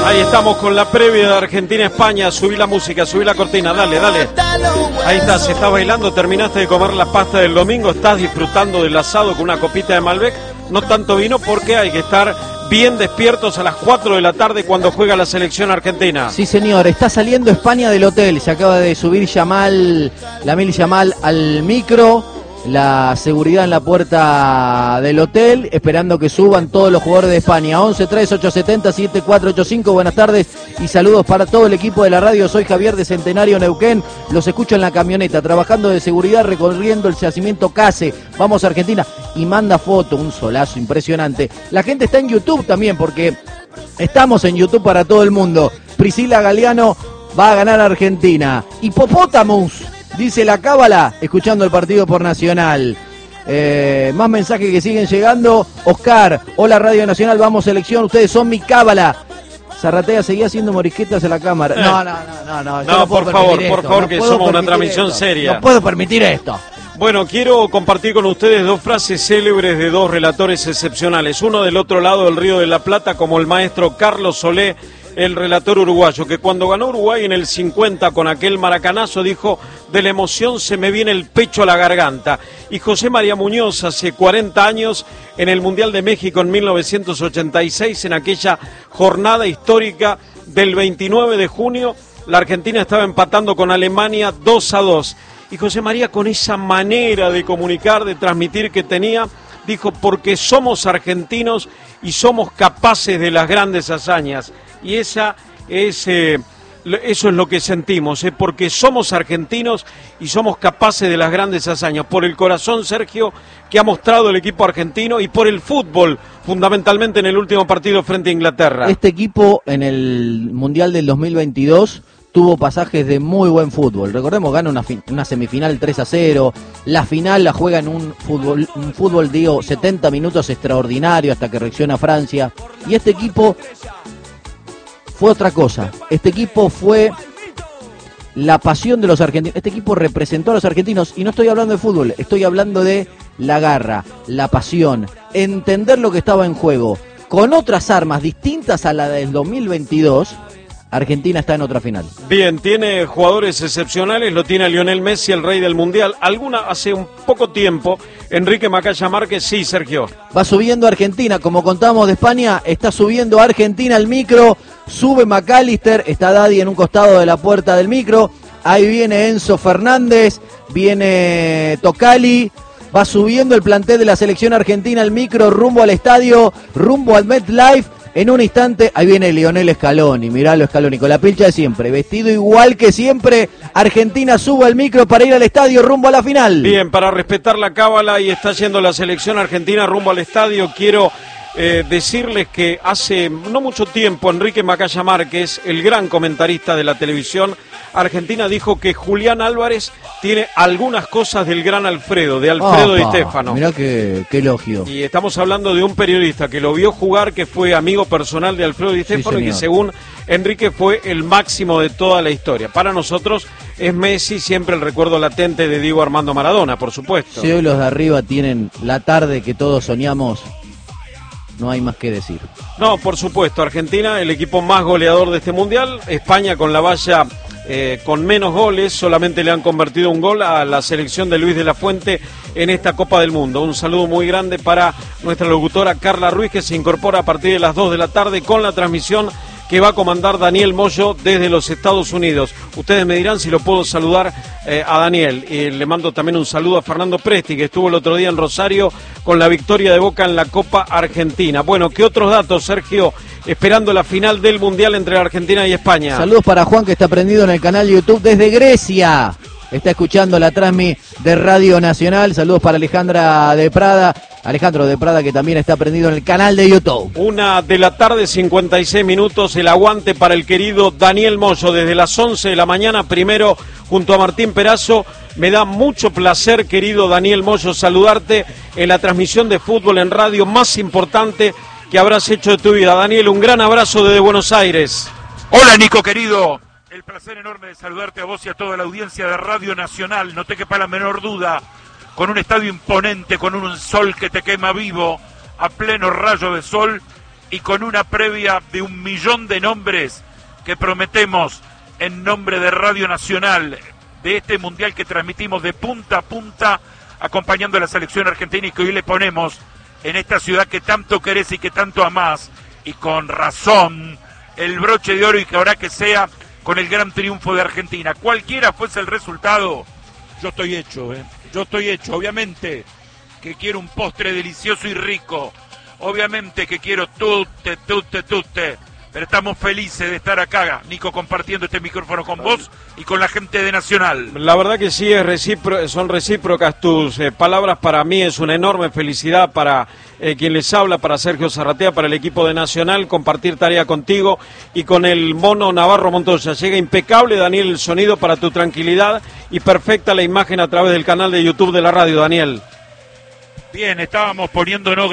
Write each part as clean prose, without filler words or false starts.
Ahí estamos con la previa de Argentina-España. Subí la música, subí la cortina, dale, dale. Ahí estás, estás bailando, terminaste de comer la pasta del domingo, estás disfrutando del asado con una copita de Malbec. No tanto vino porque hay que estar bien despiertos a las 4 de la tarde cuando juega la selección argentina. Sí, señor, está saliendo España del hotel. Se acaba de subir Lamil Yamal al micro. La seguridad en la puerta del hotel, esperando que suban todos los jugadores de España. 11-3-870-7485, buenas tardes y saludos para todo el equipo de la radio. Soy Javier de Centenario Neuquén, los escucho en la camioneta, trabajando de seguridad, recorriendo el yacimiento Case. Vamos a Argentina, y manda foto, un solazo impresionante. La gente está en YouTube también, porque estamos en YouTube para todo el mundo. Priscila Galeano va a ganar a Argentina. Hipopótamos, dice la cábala, escuchando el partido por Nacional. Más mensajes que siguen llegando. Oscar, hola Radio Nacional, vamos selección, ustedes son mi cábala. Zarratea seguía haciendo morisquetas en la cámara. No, por favor, que somos una transmisión seria. No puedo permitir esto. Bueno, quiero compartir con ustedes dos frases célebres de dos relatores excepcionales. Uno del otro lado del Río de la Plata, como el maestro Carlos Solé, el relator uruguayo, que cuando ganó Uruguay en el 50 con aquel maracanazo dijo: de la emoción se me viene el pecho a la garganta. Y José María Muñoz, hace 40 años, en el Mundial de México en 1986, en aquella jornada histórica del 29 de junio, la Argentina estaba empatando con Alemania 2-2. Y José María, con esa manera de comunicar, de transmitir que tenía, dijo: porque somos argentinos y somos capaces de las grandes hazañas. Y eso es lo que sentimos, porque somos argentinos y somos capaces de las grandes hazañas. Por el corazón, Sergio, que ha mostrado el equipo argentino, y por el fútbol, fundamentalmente en el último partido frente a Inglaterra. Este equipo en el Mundial del 2022 tuvo pasajes de muy buen fútbol. Recordemos, gana una semifinal 3-0, la final la juega en un fútbol, digo, 70 minutos extraordinario hasta que reacciona Francia. Y este equipo fue otra cosa. Este equipo fue la pasión de los argentinos. Este equipo representó a los argentinos, y no estoy hablando de fútbol, estoy hablando de la garra, la pasión, entender lo que estaba en juego. Con otras armas distintas a la del 2022, Argentina está en otra final. Bien, tiene jugadores excepcionales, lo tiene Lionel Messi, el rey del mundial. Hace un poco tiempo, Enrique Macaya Márquez, sí, Sergio. Va subiendo Argentina, como contamos de España, está subiendo Argentina al micro, sube McAllister, está Daddy en un costado de la puerta del micro, ahí viene Enzo Fernández, viene Tocali, va subiendo el plantel de la selección argentina al micro, rumbo al estadio, rumbo al MetLife. En un instante, ahí viene Lionel Scaloni, miralo Scaloni, con la pilcha de siempre, vestido igual que siempre. Argentina sube al micro para ir al estadio rumbo a la final. Bien, para respetar la cábala, y está yendo la selección argentina rumbo al estadio. Quiero decirles que hace no mucho tiempo Enrique Macaya Márquez, el gran comentarista de la televisión argentina, dijo que Julián Álvarez tiene algunas cosas del gran Alfredo, de Alfredo Di Stéfano. Mirá qué elogio. Y estamos hablando de un periodista que lo vio jugar, que fue amigo personal de Alfredo Di Stéfano, sí, y que según Enrique fue el máximo de toda la historia. Para nosotros es Messi, siempre el recuerdo latente de Diego Armando Maradona, por supuesto. Si hoy los de arriba tienen la tarde que todos soñamos, no hay más que decir. No, por supuesto, Argentina, el equipo más goleador de este mundial. España con la valla con menos goles, solamente le han convertido un gol a la selección de Luis de la Fuente en esta Copa del Mundo. Un saludo muy grande para nuestra locutora Carla Ruiz, que se incorpora a partir de las 2 de la tarde con la transmisión que va a comandar Daniel Moyo desde los Estados Unidos. Ustedes me dirán si lo puedo saludar a Daniel. Le mando también un saludo a Fernando Presti, que estuvo el otro día en Rosario con la victoria de Boca en la Copa Argentina. Bueno, ¿qué otros datos, Sergio? Esperando la final del Mundial entre Argentina y España. Saludos para Juan, que está prendido en el canal de YouTube desde Grecia. Está escuchando la transmi de Radio Nacional. Saludos para Alejandro de Prada, que también está prendido en el canal de YouTube. 1 de la tarde, 56 minutos, el aguante para el querido Daniel Moyo desde las 11 de la mañana, primero junto a Martín Perazo. Me da mucho placer, querido Daniel Moyo, saludarte en la transmisión de fútbol en radio más importante que habrás hecho de tu vida. Daniel, un gran abrazo desde Buenos Aires. Hola, Nico, querido. El placer enorme de saludarte a vos y a toda la audiencia de Radio Nacional. No te quepa la menor duda, con un estadio imponente, con un sol que te quema vivo, a pleno rayo de sol, y con una previa de 1 millón de nombres que prometemos en nombre de Radio Nacional, de este mundial que transmitimos de punta a punta, acompañando a la selección argentina y que hoy le ponemos en esta ciudad que tanto querés y que tanto amás, y con razón, el broche de oro, y que habrá que sea con el gran triunfo de Argentina. Cualquiera fuese el resultado, yo estoy hecho, yo estoy hecho. Obviamente que quiero un postre delicioso y rico, obviamente que quiero tutte, pero estamos felices de estar acá, Nico, compartiendo este micrófono con vos y con la gente de Nacional. La verdad que sí, son recíprocas tus palabras. Para mí es una enorme felicidad, para quien les habla, para Sergio Zarratea, para el equipo de Nacional, compartir tarea contigo y con el mono Navarro Montoya. Llega impecable, Daniel, el sonido para tu tranquilidad, y perfecta la imagen a través del canal de YouTube de la radio, Daniel. Bien, estábamos poniéndonos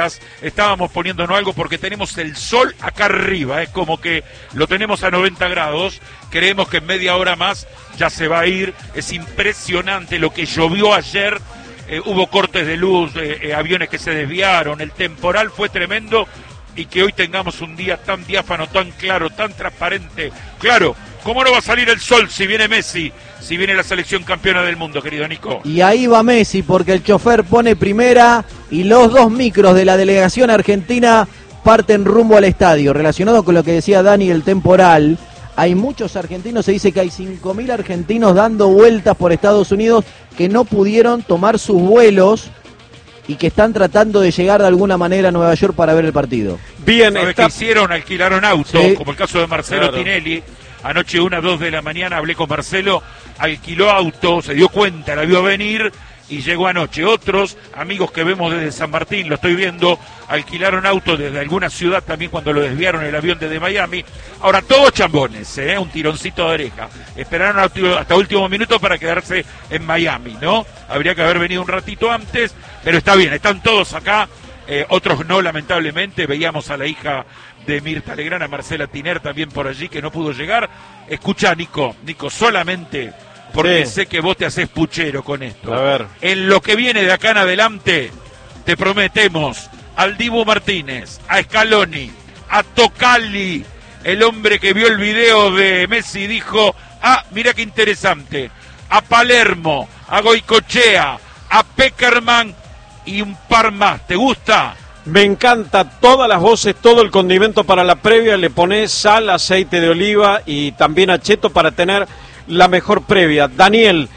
algo porque tenemos el sol acá arriba, es como que lo tenemos a 90 grados, creemos que en media hora más ya se va a ir, es impresionante lo que llovió ayer, hubo cortes de luz, aviones que se desviaron, el temporal fue tremendo, y que hoy tengamos un día tan diáfano, tan claro, tan transparente. Claro, ¿cómo no va a salir el sol si viene Messi, si viene la selección campeona del mundo, querido Nico? Y ahí va Messi, porque el chofer pone primera y los 2 micros de la delegación argentina parten rumbo al estadio. Relacionado con lo que decía Dani, el temporal, hay muchos argentinos, se dice que hay 5.000 argentinos dando vueltas por Estados Unidos que no pudieron tomar sus vuelos y que están tratando de llegar de alguna manera a Nueva York para ver el partido. Bien, ¿qué hicieron? Alquilaron auto, sí, como el caso de Marcelo Tinelli. Anoche 1 a 2 de la mañana hablé con Marcelo, alquiló auto, se dio cuenta, la vio venir y llegó anoche. Otros amigos que vemos desde San Martín, lo estoy viendo, alquilaron auto desde alguna ciudad también cuando lo desviaron el avión desde Miami. Ahora, todos chambones, un tironcito de oreja. Esperaron hasta último minuto para quedarse en Miami, ¿no? Habría que haber venido un ratito antes, pero está bien, están todos acá, otros no, lamentablemente. Veíamos a la hija de Mirta Legrand, a Marcela Tiner también por allí, que no pudo llegar. Escuchá, Nico, solamente porque sé que vos te haces puchero con esto. A ver. En lo que viene de acá en adelante, te prometemos al Dibu Martínez, a Scaloni, a Tocali, el hombre que vio el video de Messi y dijo, mira qué interesante, a Palermo, a Goicochea, a Peckerman y un par más. ¿Te gusta? Me encanta, todas las voces, todo el condimento para la previa. Le pones sal, aceite de oliva y también acheto para tener la mejor previa. Daniel,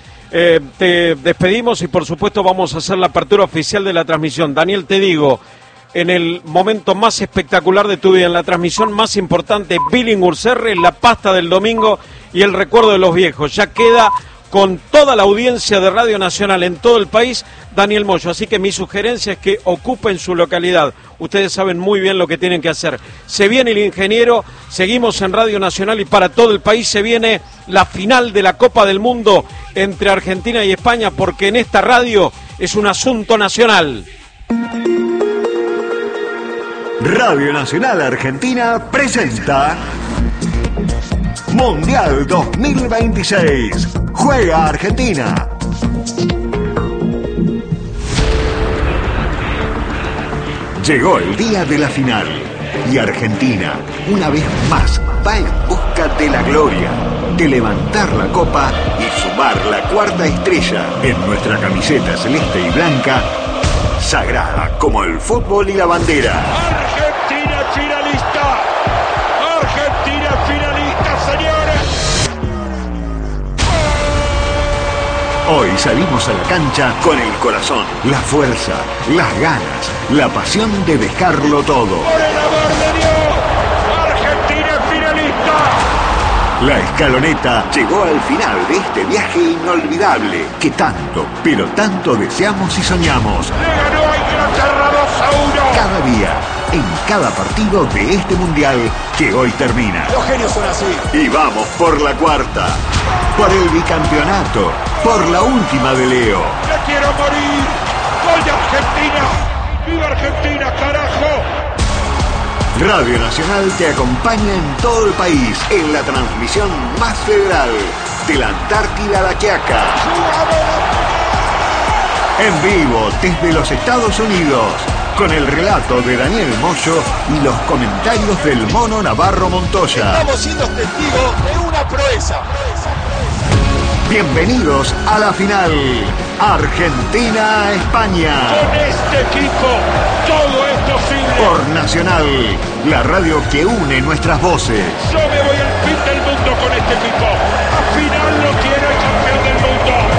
te despedimos y por supuesto vamos a hacer la apertura oficial de la transmisión. Daniel, te digo, en el momento más espectacular de tu vida, en la transmisión más importante, Billinghurst, la pasta del domingo y el recuerdo de los viejos. Ya queda con toda la audiencia de Radio Nacional en todo el país, Daniel Moyo. Así que mi sugerencia es que ocupen su localidad. Ustedes saben muy bien lo que tienen que hacer. Se viene el ingeniero, seguimos en Radio Nacional y para todo el país se viene la final de la Copa del Mundo entre Argentina y España, porque en esta radio es un asunto nacional. Radio Nacional Argentina presenta Mundial 2026. Juega Argentina. Llegó el día de la final y Argentina, una vez más, va en busca de la gloria, de levantar la copa y sumar la 4ª estrella en nuestra camiseta celeste y blanca, sagrada como el fútbol y la bandera. Argentina finalista. Argentina finalista, señores. Hoy salimos a la cancha con el corazón, la fuerza, las ganas, la pasión de dejarlo todo. ¡Por el amor de Dios! ¡Argentina finalista! La escaloneta llegó al final de este viaje inolvidable que tanto, pero tanto deseamos y soñamos. ¡Le ganó a Inglaterra 2-1! Cada día, en cada partido de este mundial que hoy termina. Los genios son así. Y vamos por la 4ª, por el bicampeonato, por la última de Leo. ¡Me quiero morir! ¡Gol de Argentina! ¡Viva Argentina, carajo! Radio Nacional te acompaña en todo el país en la transmisión más federal de la Antártida a la Quiaca. En vivo desde los Estados Unidos, con el relato de Daniel Moyo y los comentarios del Mono Navarro Montoya. Estamos siendo testigos de una proeza. Bienvenidos a la final, Argentina-España. Con este equipo todo es posible. Por Nacional, la radio que une nuestras voces. Yo me voy al fin del mundo con este equipo. A final lo quiero el campeón del mundo.